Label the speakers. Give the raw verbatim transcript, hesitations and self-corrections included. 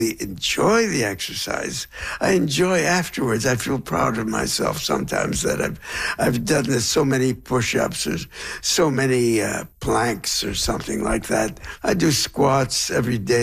Speaker 1: enjoy the exercise. I enjoy afterwards. I feel proud of myself sometimes that I've I've done this so many push-ups or so many uh, planks or something like that. I do squats every day.